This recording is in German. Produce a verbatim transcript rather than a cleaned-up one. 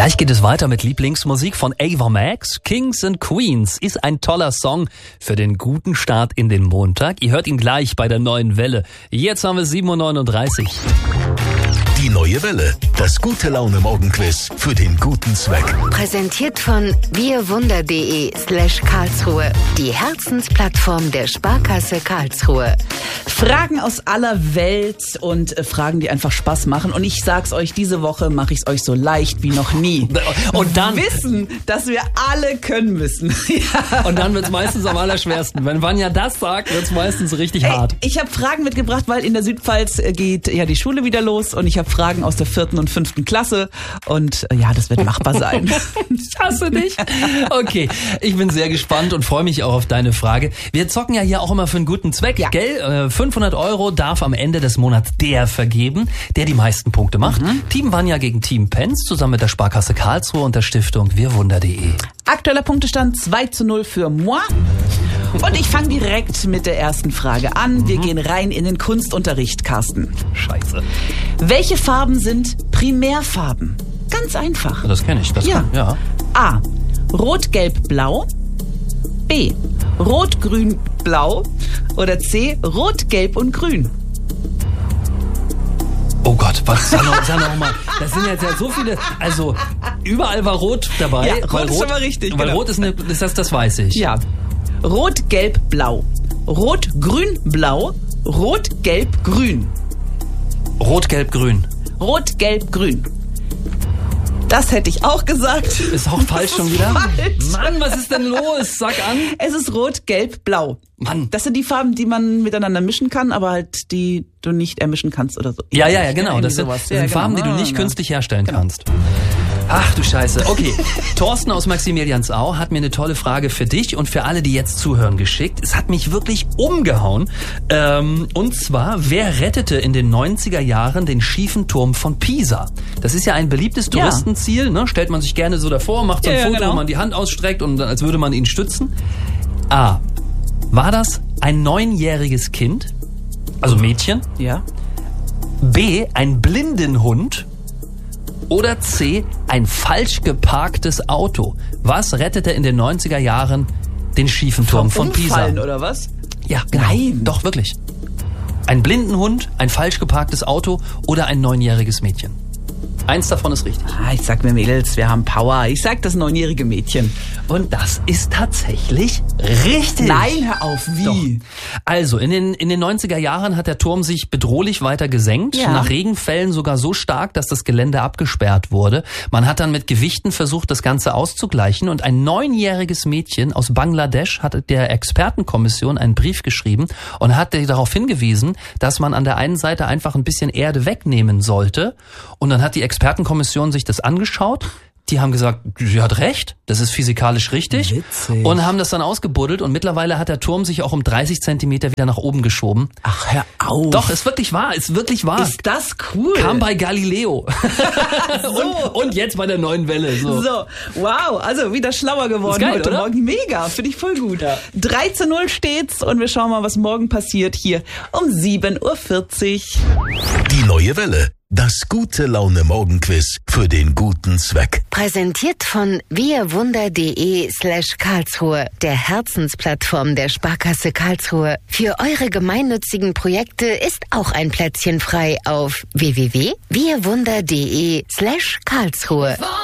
Gleich geht es weiter mit Lieblingsmusik von Ava Max. Kings and Queens ist ein toller Song für den guten Start in den Montag. Ihr hört ihn gleich bei der neuen Welle. Jetzt haben wir sieben Uhr neununddreißig. Die neue Welle, das gute Laune-Morgenquiz für den guten Zweck. Präsentiert von wirwunder.de slash Karlsruhe, die Herzensplattform der Sparkasse Karlsruhe. Fragen aus aller Welt und äh, Fragen, die einfach Spaß machen. Und ich sag's euch, diese Woche mache ich's euch so leicht wie noch nie. Und dann wissen, dass wir alle können müssen. Ja. Und dann wird's meistens am allerschwersten. Wenn Vanja das sagt, wird's meistens richtig Ey, hart. Ich habe Fragen mitgebracht, weil in der Südpfalz äh, geht ja die Schule wieder los und ich habe Fragen aus der vierten und fünften Klasse und äh, ja, das wird machbar sein. Ich hasse dich. Okay, ich bin sehr gespannt und freue mich auch auf deine Frage. Wir zocken ja hier auch immer für einen guten Zweck, ja. Gell? Äh, fünfhundert Euro darf am Ende des Monats der vergeben, der die meisten Punkte macht. Mhm. Team Vanja gegen Team Penz zusammen mit der Sparkasse Karlsruhe und der Stiftung wirwunder.de. Aktueller Punktestand zwei zu null für moi. Und ich fange direkt mit der ersten Frage an. Mhm. Wir gehen rein in den Kunstunterricht, Carsten. Scheiße. Welche Farben sind Primärfarben? Ganz einfach. Das kenne ich. Das ja. Kann, ja. A. Rot, Gelb, Blau. B. Rot, Grün, Blau. Oder C. Rot, Gelb und Grün. Oh Gott, was sag noch, sag noch mal. Das sind jetzt ja so viele, also überall war Rot dabei. Ja, Rot weil ist Rot, schon mal richtig. Weil genau. Rot ist, eine, ist das, das weiß ich. Ja. Rot, Gelb, Blau. Rot, Grün, Blau. Rot, Gelb, Grün. Rot, Gelb, Grün. Rot, Gelb, Grün. Das hätte ich auch gesagt. Ist auch falsch schon wieder? Falsch. Mann, was ist denn los? Sag an. Es ist Rot, Gelb, Blau. Mann. Das sind die Farben, die man miteinander mischen kann, aber halt die du nicht ermischen kannst oder so. Ja, ja, ja, genau. Das sind, sowas. das sind ja, Farben, genau. die du nicht ja, künstlich herstellen genau. kannst. Ach du Scheiße. Okay, Thorsten aus Maximiliansau hat mir eine tolle Frage für dich und für alle, die jetzt zuhören, geschickt. Es hat mich wirklich umgehauen. Ähm, und zwar, wer rettete in den neunziger Jahren den schiefen Turm von Pisa? Das ist ja ein beliebtes Ja. Touristenziel. Ne? Stellt man sich gerne so davor, macht so ein Ja, ja, Foto, genau. wo man die Hand ausstreckt und als würde man ihn stützen. A. War das ein neunjähriges Kind? Also Mädchen? Ja. B. Ein Blindenhund? Oder C. Ein falsch geparktes Auto? Was rettete in den neunziger Jahren den schiefen Turm von Pisa? Umfallen oder was? Ja, genau. Nein. Doch, wirklich. Ein Blindenhund, ein falsch geparktes Auto oder ein neunjähriges Mädchen? Eins davon ist richtig. Ah, ich sag mir, Mädels, wir haben Power. Ich sag das neunjährige Mädchen. Und das ist tatsächlich richtig. Nein, hör auf, wie? Doch. Also, in den, in den neunziger Jahren hat der Turm sich bedrohlich weiter gesenkt. Ja. Nach Regenfällen sogar so stark, dass das Gelände abgesperrt wurde. Man hat dann mit Gewichten versucht, das Ganze auszugleichen. Und ein neunjähriges Mädchen aus Bangladesch hat der Expertenkommission einen Brief geschrieben und hat darauf hingewiesen, dass man an der einen Seite einfach ein bisschen Erde wegnehmen sollte. Und dann hat die Expertenkommission sich das angeschaut. Die haben gesagt, sie hat recht, das ist physikalisch richtig. Witzig. Und haben das dann ausgebuddelt und mittlerweile hat der Turm sich auch um dreißig Zentimeter wieder nach oben geschoben. Ach, hör auf. Doch, ist wirklich wahr, ist wirklich wahr. Ist das cool? Kam bei Galileo. So. und, und jetzt bei der neuen Welle. So. So, wow, also wieder schlauer geworden Ist geil, heute oder? Morgen. Mega, finde ich voll gut. Ja. drei zu null steht's und wir schauen mal, was morgen passiert hier um sieben Uhr vierzig. Die neue Welle, das gute Laune-Morgenquiz für den guten Zweck. Präsentiert von wirwunder.de slash Karlsruhe, der Herzensplattform der Sparkasse Karlsruhe. Für eure gemeinnützigen Projekte ist auch ein Plätzchen frei auf w w w punkt wirwunder.de slash Karlsruhe.